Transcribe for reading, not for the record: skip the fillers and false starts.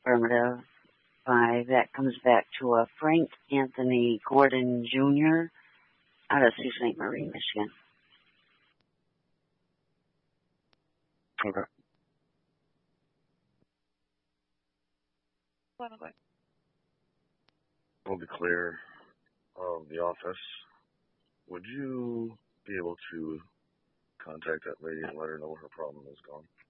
Affirmative. 5. That comes back to a Frank Anthony Gordon Jr. out of Sault Ste. Marie, Michigan. Okay. We'll be clear of the office. Would you be able to contact that lady and let her know her problem is gone?